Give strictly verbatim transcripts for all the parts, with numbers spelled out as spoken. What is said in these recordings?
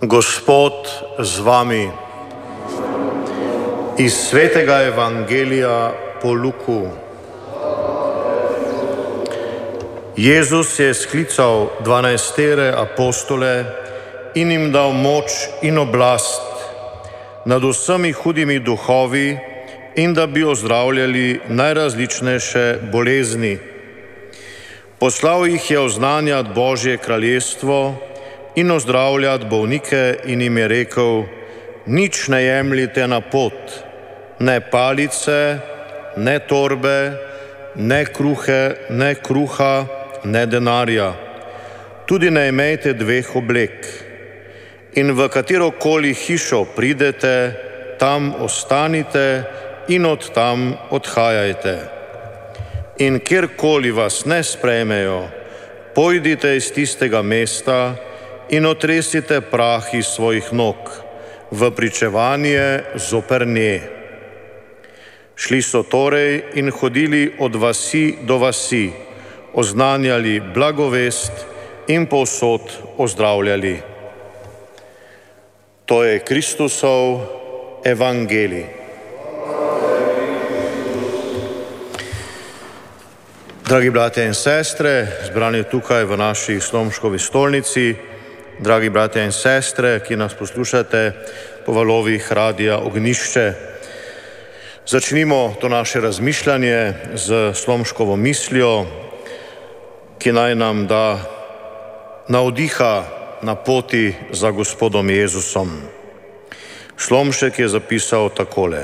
Gospod z vami. Iz svetega evangelija po Luku. Jezus je sklical dvanajstere apostole in jim dal moč in oblast nad vsemi hudimi duhovi in da bi ozdravljali najrazličnejše bolezni. Poslal jih je oznanjati Božje kraljestvo in ozdravljati bolnike in jim je rekel: nič ne jemljite na pot, ne palice, ne torbe, ne kruhe, ne kruha, ne denarja. Tudi ne imejte dveh oblek. In v katerokoli hišo pridete, tam ostanite in od tam odhajajte. In kjerkoli vas ne sprejmejo, pojdite iz tistega mesta in otresite prah iz svojih nog v pričevanje zoper nje. Šli so torej in hodili od vasi do vasi, oznanjali blagovest in povsod ozdravljali. To je Kristusov evangelij. Dragi bratje in sestre, zbrani tukaj v naši Slomškovi stolnici, dragi bratje in sestre, ki nas poslušate po valovih Radia Ognišče. Začnimo to naše razmišljanje z Slomškovo mislijo, ki naj nam da navdiha na poti za Gospodom Jezusom. Slomšek je zapisal takole: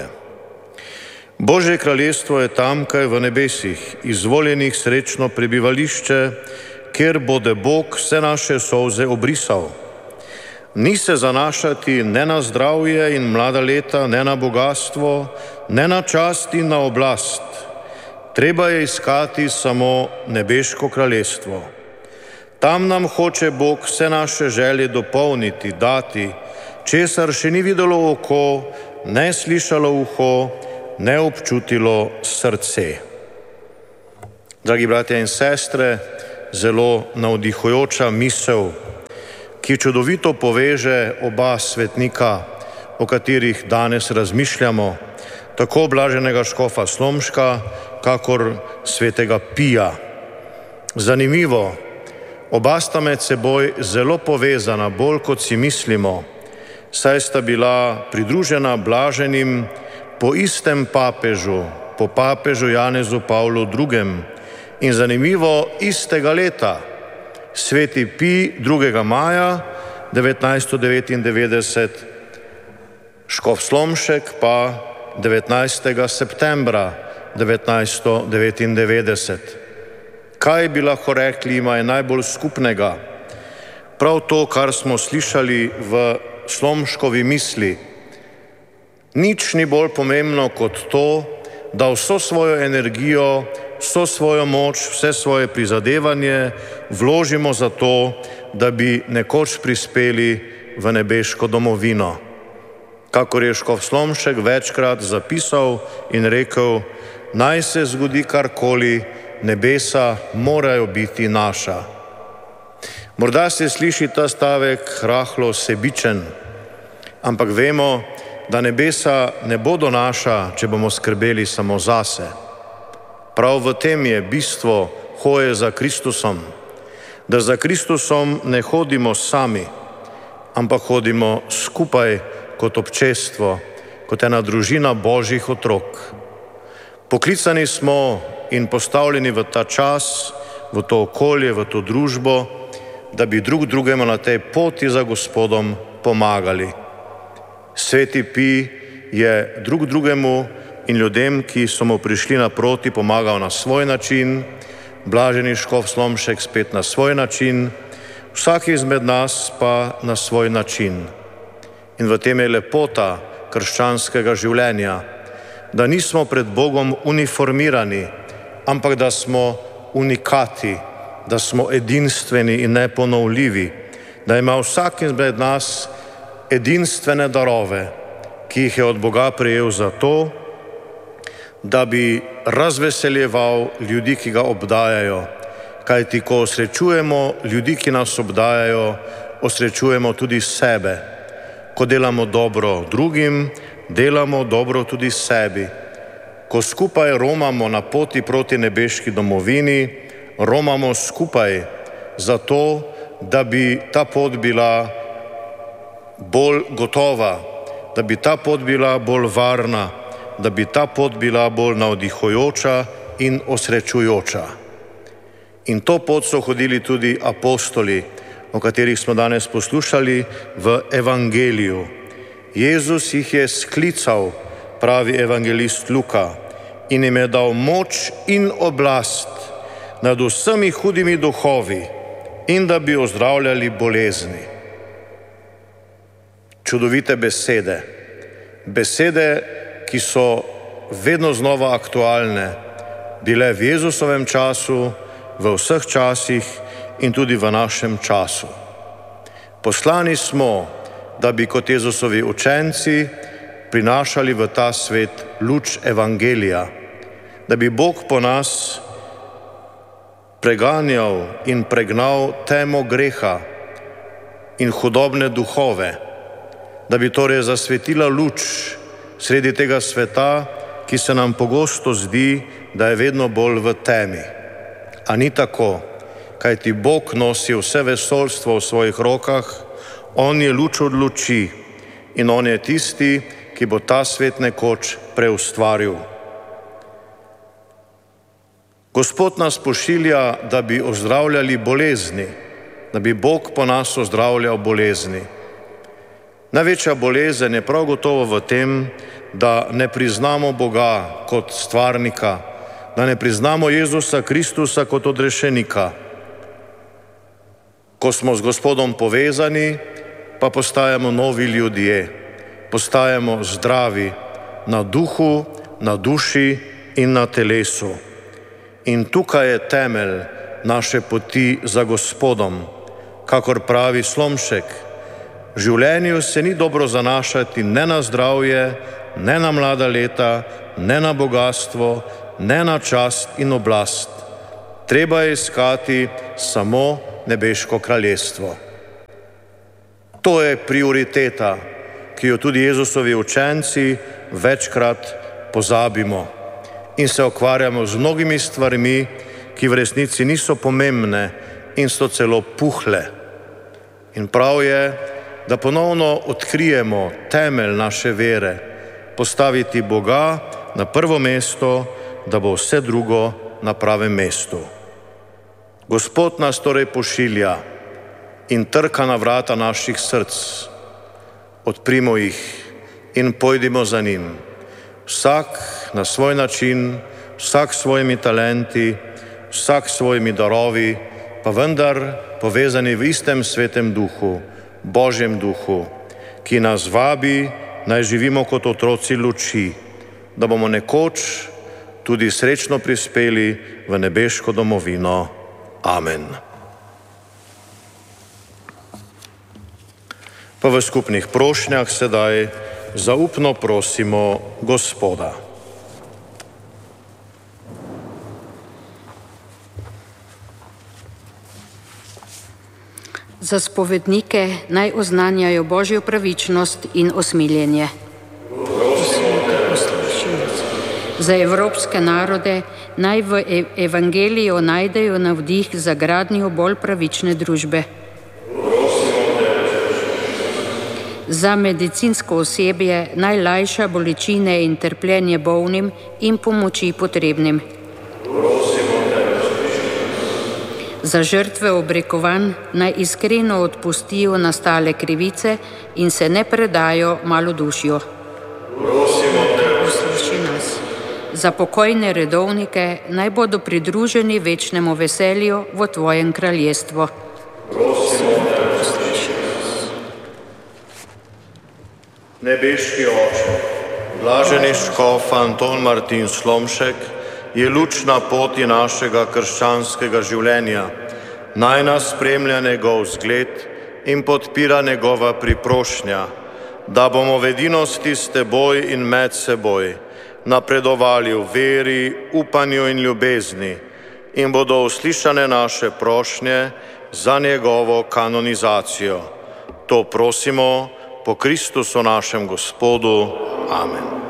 Božje kraljestvo je tamkaj v nebesih, izvoljenih srečno prebivališče, kjer bode Bog vse naše solze obrisal. Ni se zanašati ne na zdravje in mlada leta, ne na bogatstvo, ne na čast in na oblast. Treba je iskati samo nebeško kraljestvo. Tam nam hoče Bog vse naše želje dopolniti, dati, česar še ni videlo oko, ne slišalo uho, ne občutilo srce. Dragi bratje in sestre, zelo navdihujoča misel, ki čudovito poveže oba svetnika, o katerih danes razmišljamo, tako blaženega škofa Slomška, kakor svetega Pija. Zanimivo, oba sta med seboj zelo povezana, bolj kot si mislimo, saj sta bila pridružena blaženim po istem papežu, po papežu Janezu Pavlu drugem, in zanimivo istega leta. Sveti Pij drugega maja devetnajststo devetindevetdeset, škof Slomšek pa devetnajstega septembra devetnajststo devetindevetdeset. Kaj bi lahko rekli, ima je najbolj skupnega? Prav to, kar smo slišali v Slomškovi misli. Nič ni bolj pomembno kot to, da vso svojo energijo, vso svojo moč, vse svoje prizadevanje vložimo za to, da bi nekoč prispeli v nebeško domovino. Kakor je škof Slomšek večkrat zapisal in rekel: naj se zgodi karkoli, nebesa morajo biti naša. Morda se sliši ta stavek rahlo sebičen, ampak vemo, da nebesa ne bodo naša, če bomo skrbeli samo zase. Prav v tem je bistvo hoje za Kristusom, da za Kristusom ne hodimo sami, ampak hodimo skupaj kot občestvo, kot ena družina Božjih otrok. Poklicani smo in postavljeni v ta čas, v to okolje, v to družbo, da bi drug drugemu na tej poti za Gospodom pomagali. Sveti Pij je drug drugemu in ljudem, ki so mu prišli naproti, pomagal na svoj način, blaženi škof Slomšek spet na svoj način, vsak izmed nas pa na svoj način. In v tem je lepota krščanskega življenja, da nismo pred Bogom uniformirani, ampak da smo unikati, da smo edinstveni in neponovljivi, da ima vsak izmed nas edinstvene darove, ki jih je od Boga prejel za to, da bi razveseljeval ljudi, ki ga obdajajo. Kajti ko srečujemo ljudi, ki nas obdajajo, osrečujemo tudi sebe. Ko delamo dobro drugim, delamo dobro tudi sebi. Ko skupaj romamo na poti proti nebeški domovini, romamo skupaj zato, da bi ta pot bila bolj gotova, da bi ta pot bila bolj varna, da bi ta pot bila bolj navdihujoča in osrečujoča. In to pot so hodili tudi apostoli, o katerih smo danes poslušali v Evangeliju. Jezus jih je sklical, pravi evangelist Luka, in jim je dal moč in oblast nad vsemi hudimi duhovi in da bi ozdravljali bolezni. Čudovite besede, besede, ki so vedno znova aktualne, bile v Jezusovem času, v vseh časih in tudi v našem času. Poslani smo, da bi kot Jezusovi učenci prinašali v ta svet luč Evangelija, da bi Bog po nas preganjal in pregnal temo greha in hudobne duhove, da bi torej zasvetila luč sredi tega sveta, ki se nam pogosto zdi, da je vedno bolj v temi. A ni tako, kajti Bog nosi vse vesoljstvo v svojih rokah, on je luč od luči in on je tisti, ki bo ta svet nekoč preustvaril. Gospod nas pošilja, da bi ozdravljali bolezni, da bi Bog po nas ozdravljal bolezni. Največja bolezen je prav gotovo v tem, da ne priznamo Boga kot stvarnika, da ne priznamo Jezusa Kristusa kot odrešenika. Ko smo z Gospodom povezani, pa postajamo novi ljudje, postajamo zdravi na duhu, na duši in na telesu. In tukaj je temelj naše poti za Gospodom, kakor pravi Slomšek. V življenju se ni dobro zanašati ne na zdravje, ne na mlada leta, ne na bogatstvo, ne na čast in oblast. Treba je iskati samo nebeško kraljestvo. To je prioriteta, ki jo tudi Jezusovi učenci večkrat pozabimo in se ukvarjamo z mnogimi stvarmi, ki v resnici niso pomembne in so celo puhle. In prav je, da ponovno odkrijemo temelj naše vere, postaviti Boga na prvo mesto, da bo vse drugo na pravem mestu. Gospod nas torej pošilja in trka na vrata naših src. Odprimo jih in pojdimo za njim. Vsak na svoj način, vsak s svojimi talenti, vsak s svojimi darovi, pa vendar povezani v istem svetem duhu, Božjem duhu, ki nas vabi, naj živimo kot otroci luči, da bomo nekoč tudi srečno prispeli v nebeško domovino. Amen. Pa v skupnih prošnjah sedaj zaupno prosimo Gospoda. Za spovednike naj oznanjajo Božjo pravičnost in osmiljenje. Za evropske narode naj v evangeliju najdejo navdih za gradnjo bolj pravične družbe. Za medicinsko osebje naj lajša bolečine in trpljenje bolnim in pomoči potrebnim. Za žrtve obrekovanj naj iskreno odpustijo nastale krivice in se ne predajo malodušju. Posluši nas. Za pokojne redovnike naj bodo pridruženi večnemu veselju v tvojem kraljestvu. Nebeški Oče, blaženi škof Anton Martin Slomšek je luč na poti našega krščanskega življenja. Naj nas spremlja njegov zgled in podpira njegova priprošnja, da bomo v edinosti s teboj in med seboj napredovali v veri, upanju in ljubezni in bodo uslišane naše prošnje za njegovo kanonizacijo. To prosimo po Kristusu našem Gospodu. Amen.